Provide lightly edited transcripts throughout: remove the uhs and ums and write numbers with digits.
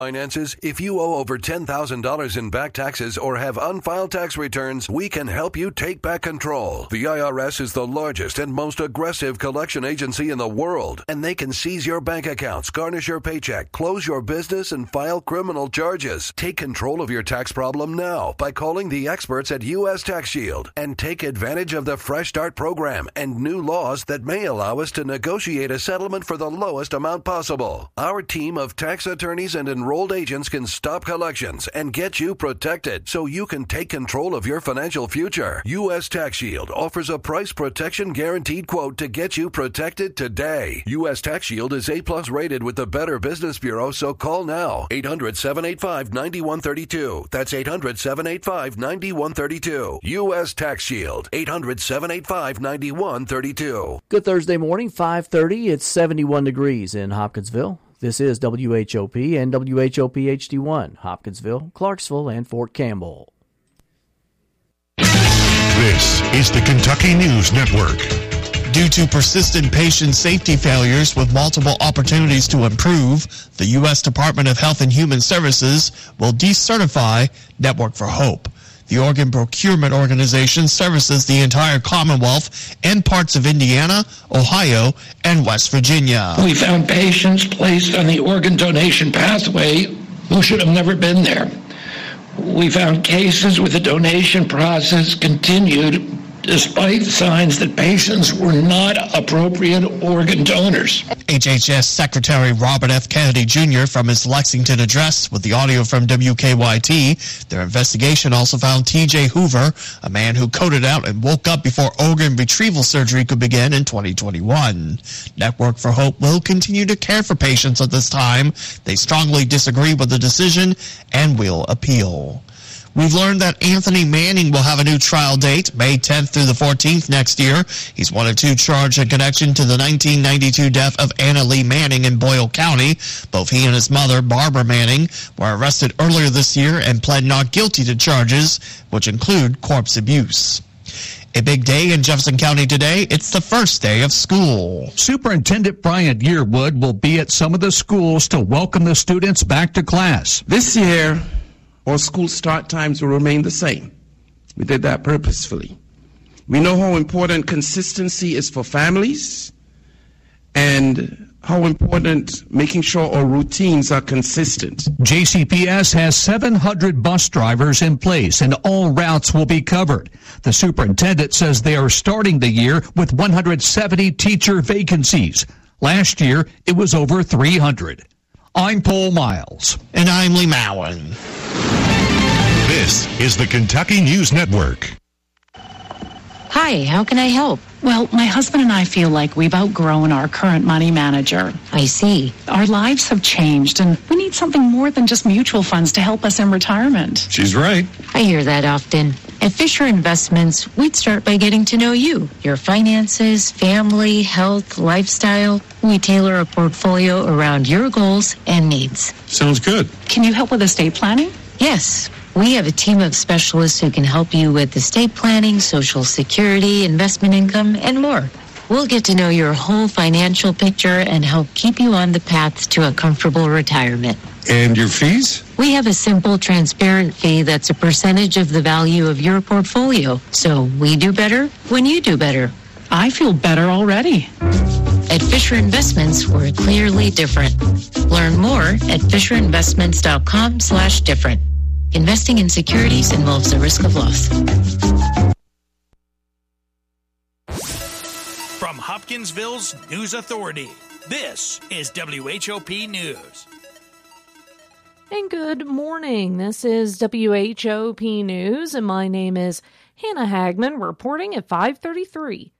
Finances, if you owe over $10,000 in back taxes or have unfiled tax returns, we can help you take back control. The IRS is the largest and most aggressive collection agency in the world, and they can seize your bank accounts, garnish your paycheck, close your business, and file criminal charges. Take control of your tax problem now by calling the experts at U.S. Tax Shield and take advantage of the Fresh Start program and new laws that may allow us to negotiate a settlement for the lowest amount possible. Our team of tax attorneys and enrolled agents can stop collections and get you protected so you can take control of your financial future. U.S. Tax Shield offers a price protection guaranteed quote to get you protected today. U.S. Tax Shield is A+ rated with the Better Business Bureau, so call now. 800-785-9132. That's 800-785-9132. U.S. Tax Shield. 800-785-9132. Good Thursday morning, 5:30. It's 71 degrees in Hopkinsville. This is WHOP and WHOP HD1, Hopkinsville, Clarksville, and Fort Campbell. This is the Kentucky News Network. Due to persistent patient safety failures with multiple opportunities to improve, the U.S. Department of Health and Human Services will decertify Network for Hope. The Organ Procurement Organization services the entire Commonwealth and parts of Indiana, Ohio, and West Virginia. We found patients placed on the organ donation pathway who should have never been there. We found cases where the donation process continued despite signs that patients were not appropriate organ donors. HHS Secretary Robert F. Kennedy Jr. from his Lexington address with the audio from WKYT. Their investigation also found T.J. Hoover, a man who coded out and woke up before organ retrieval surgery could begin in 2021. Network for Hope will continue to care for patients at this time. They strongly disagree with the decision and will appeal. We've learned that Anthony Manning will have a new trial date, May 10th through the 14th next year. He's one of two charged in connection to the 1992 death of Anna Lee Manning in Boyle County. Both he and his mother, Barbara Manning, were arrested earlier this year and pled not guilty to charges, which include corpse abuse. A big day in Jefferson County today. It's the first day of school. Superintendent Bryant Yearwood will be at some of the schools to welcome the students back to class. This year, our school start times will remain the same. We did that purposefully. We know how important consistency is for families and how important making sure our routines are consistent. JCPS has 700 bus drivers in place and all routes will be covered. The superintendent says they are starting the year with 170 teacher vacancies. Last year, it was over 300. I'm Paul Miles. And I'm Lee Mowen. This is the Kentucky News Network. Hi, how can I help? Well, my husband and I feel like we've outgrown our current money manager. I see. Our lives have changed, and we need something more than just mutual funds to help us in retirement. She's right. I hear that often. At Fisher Investments, we'd start by getting to know you, your finances, family, health, lifestyle. We tailor a portfolio around your goals and needs. Sounds good. Can you help with estate planning? Yes. We have a team of specialists who can help you with estate planning, Social Security, investment income, and more. We'll get to know your whole financial picture and help keep you on the path to a comfortable retirement. And your fees? We have a simple, transparent fee that's a percentage of the value of your portfolio. So we do better when you do better. I feel better already. At Fisher Investments, we're clearly different. Learn more at FisherInvestments.com/different. Investing in securities involves a risk of loss. From Hopkinsville's News Authority, this is WHOP News. And good morning. This is WHOP News, and my name is Hannah Hagman, reporting at 5:33.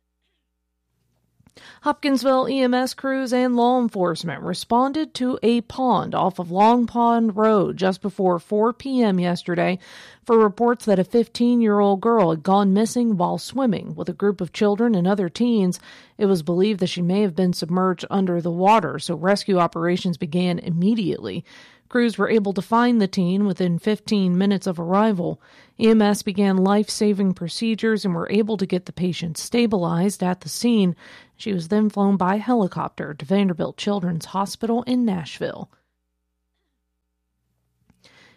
Hopkinsville EMS crews and law enforcement responded to a pond off of Long Pond Road just before 4 p.m. yesterday for reports that a 15-year-old girl had gone missing while swimming with a group of children and other teens. It was believed that she may have been submerged under the water, so rescue operations began immediately. Crews were able to find the teen within 15 minutes of arrival. EMS began life-saving procedures and were able to get the patient stabilized at the scene. She was then flown by helicopter to Vanderbilt Children's Hospital in Nashville.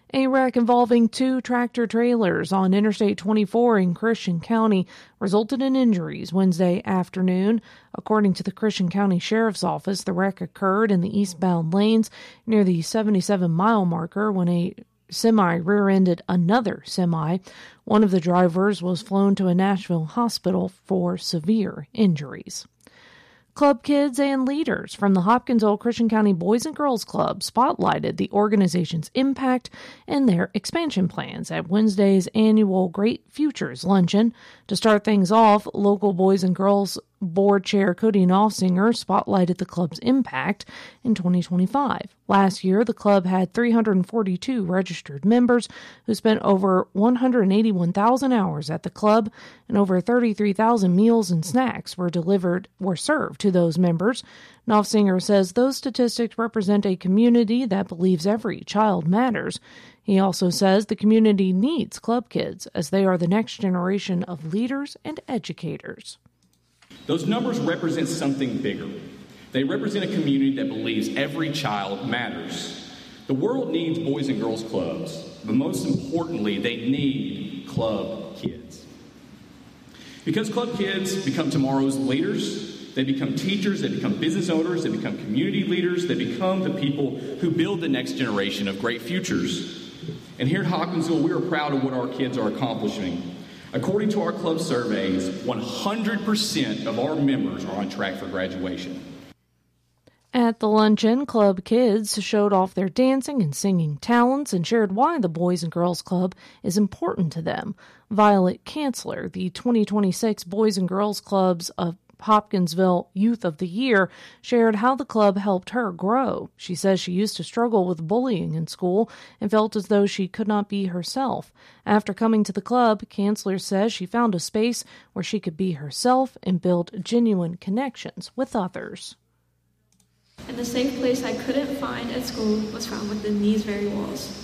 A wreck involving two tractor trailers on Interstate 24 in Christian County resulted in injuries Wednesday afternoon. According to the Christian County Sheriff's Office, the wreck occurred in the eastbound lanes near the 77-mile marker when a semi rear-ended another semi. One of the drivers was flown to a Nashville hospital for severe injuries. Club kids and leaders from the Hopkinsville Christian County Boys and Girls Club spotlighted the organization's impact and their expansion plans at Wednesday's annual Great Futures Luncheon. To start things off, local Boys and Girls Board Chair Cody Knopfsinger spotlighted the club's impact in 2025. Last year, the club had 342 registered members who spent over 181,000 hours at the club, and over 33,000 meals and snacks were served to those members. Knopfsinger says those statistics represent a community that believes every child matters. He also says the community needs club kids as they are the next generation of leaders and educators. Those numbers represent something bigger. They represent a community that believes every child matters. The world needs boys and girls clubs, but most importantly, they need club kids. Because club kids become tomorrow's leaders, they become teachers, they become business owners, they become community leaders, they become the people who build the next generation of great futures. And here at Hopkinsville, we are proud of what our kids are accomplishing. According to our club surveys, 100% of our members are on track for graduation. At the luncheon, club kids showed off their dancing and singing talents and shared why the Boys and Girls Club is important to them. Violet Kanzler, the 2026 Boys and Girls Clubs of Hopkinsville Youth of the Year, shared how the club helped her grow. She says she used to struggle with bullying in school and felt as though she could not be herself. After coming to the club, Kanzler says she found a space where she could be herself and build genuine connections with others. And the safe place I couldn't find at school was found within these very walls.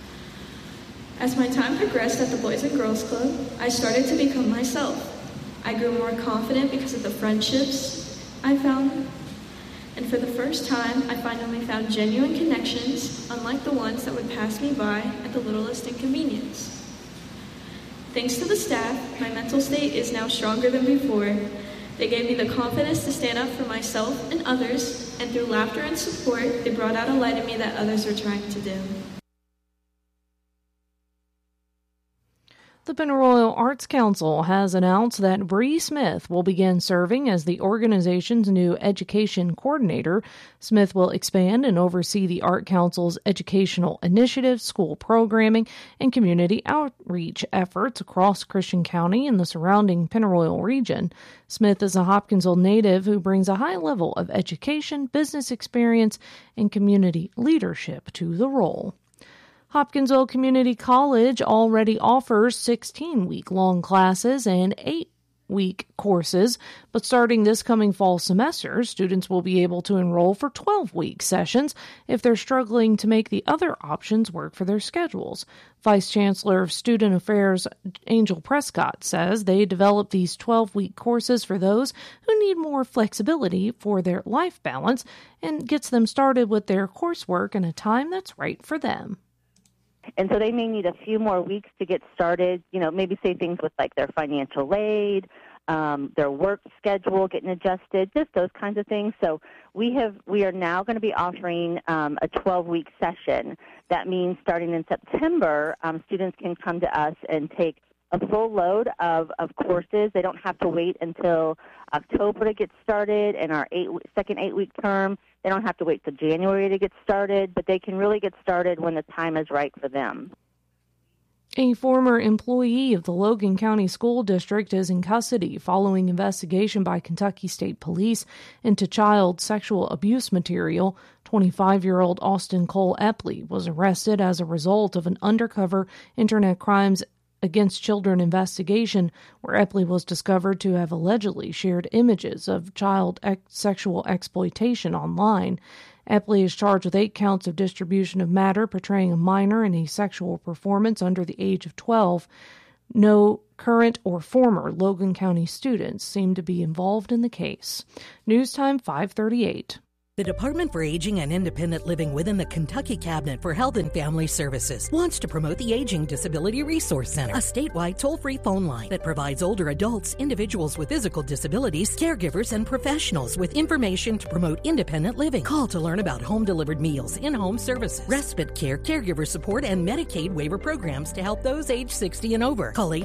As my time progressed at the Boys and Girls Club, I started to become myself. I grew more confident because of the friendships I found. And for the first time, I finally found genuine connections, unlike the ones that would pass me by at the littlest inconvenience. Thanks to the staff, my mental state is now stronger than before. They gave me the confidence to stand up for myself and others, and through laughter and support, they brought out a light in me that others are trying to dim. The Pennyroyal Arts Council has announced that Bree Smith will begin serving as the organization's new education coordinator. Smith will expand and oversee the Art Council's educational initiatives, school programming, and community outreach efforts across Christian County and the surrounding Pennyroyal region. Smith is a Hopkinsville native who brings a high level of education, business experience, and community leadership to the role. Hopkinsville Community College already offers 16-week-long classes and 8-week courses, but starting this coming fall semester, students will be able to enroll for 12-week sessions if they're struggling to make the other options work for their schedules. Vice Chancellor of Student Affairs Angel Prescott says they develop these 12-week courses for those who need more flexibility for their life balance and gets them started with their coursework in a time that's right for them. And so they may need a few more weeks to get started, maybe say things with like their financial aid, their work schedule getting adjusted, just those kinds of things. So we are now going to be offering a 12-week session. That means starting in September, students can come to us and take a full load of courses. They don't have to wait until October to get started in our second 8-week term. They don't have to wait till January to get started, but they can really get started when the time is right for them. A former employee of the Logan County School District is in custody following investigation by Kentucky State Police into child sexual abuse material. 25-year-old Austin Cole Epley was arrested as a result of an undercover Internet Crimes Against Children investigation where Epley was discovered to have allegedly shared images of child sexual exploitation online. Epley is charged with 8 counts of distribution of matter portraying a minor in a sexual performance under the age of 12. No current or former Logan County students seem to be involved in the case. News time 5:38. The Department for Aging and Independent Living within the Kentucky Cabinet for Health and Family Services wants to promote the Aging Disability Resource Center, a statewide toll-free phone line that provides older adults, individuals with physical disabilities, caregivers, and professionals with information to promote independent living. Call to learn about home-delivered meals, in-home services, respite care, caregiver support, and Medicaid waiver programs to help those age 60 and over. Call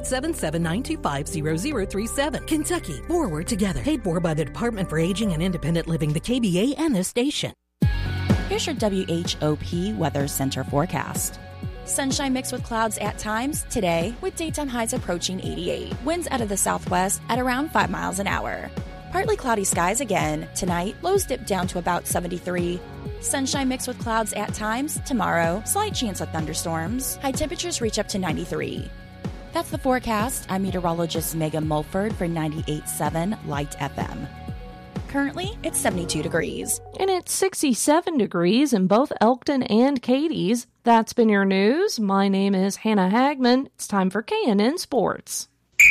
877-925-0037. Kentucky, forward together. Paid for by the Department for Aging and Independent Living, the KBA, and the station. Here's your WHOP Weather Center forecast. Sunshine mixed with clouds at times today, with daytime highs approaching 88. Winds out of the southwest at around 5 miles an hour. Partly cloudy skies again tonight. Lows dip down to about 73. Sunshine mixed with clouds at times tomorrow. Slight chance of thunderstorms. High temperatures reach up to 93. That's the forecast. I'm meteorologist Megan Mulford for 98.7 Light FM. Currently, it's 72 degrees. And it's 67 degrees in both Elkton and Cadiz. That's been your news. My name is Hannah Hagman. It's time for KNN Sports.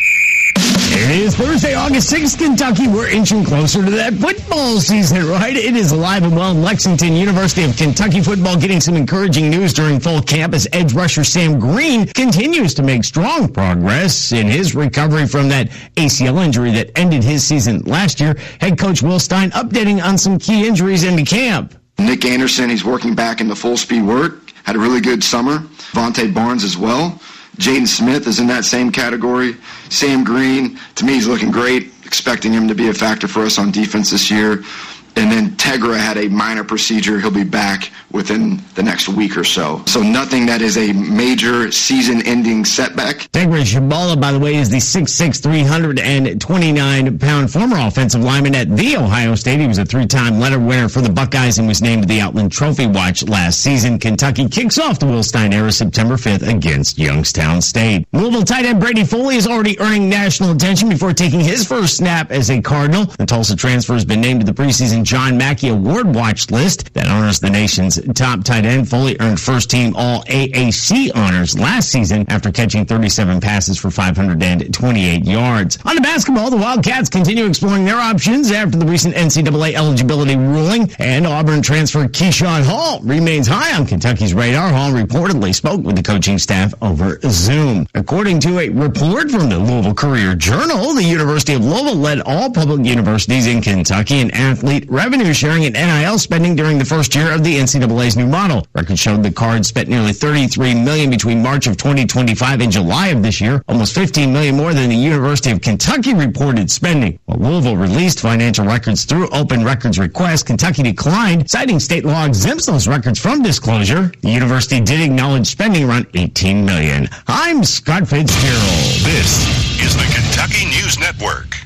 It is Thursday, August 6th, Kentucky. We're inching closer to that football season, right? It is alive and well in Lexington. University of Kentucky football getting some encouraging news during fall camp as edge rusher Sam Green continues to make strong progress in his recovery from that ACL injury that ended his season last year. Head coach Will Stein updating on some key injuries into camp. Nick Anderson, he's working back into full speed work. Had a really good summer. Vontae Barnes as well. Jaden Smith is in that same category. Sam Green, to me, he's looking great. Expecting him to be a factor for us on defense this year. And then Tegra had a minor procedure. He'll be back within the next week or so. So nothing that is a major season-ending setback. Tegra Shabala, by the way, is the 6'6", 329-pound former offensive lineman at The Ohio State. He was a three-time letter winner for the Buckeyes and was named to the Outland Trophy Watch last season. Kentucky kicks off the Will Stein era September 5th against Youngstown State. Louisville tight end Brady Foley is already earning national attention before taking his first snap as a Cardinal. The Tulsa transfer has been named to the preseason John Mackey Award Watch list that honors the nation's top tight end. Foley earned first-team All-AAC honors last season after catching 37 passes for 528 yards. On to basketball, the Wildcats continue exploring their options after the recent NCAA eligibility ruling, and Auburn transfer Keyshawn Hall remains high on Kentucky's radar. Hall reportedly spoke with the coaching staff over Zoom. According to a report from the Louisville Courier-Journal, the University of Louisville led all public universities in Kentucky in athlete revenue sharing and NIL spending during the first year of the NCAA's new model. Records showed the Cards spent nearly $33 million between March of 2025 and July of this year, almost $15 million more than the University of Kentucky reported spending. While Louisville released financial records through open records request, Kentucky declined, citing state law exempts those records from disclosure. The university did acknowledge spending around $18 million. I'm Scott Fitzgerald. This is the Kentucky News Network.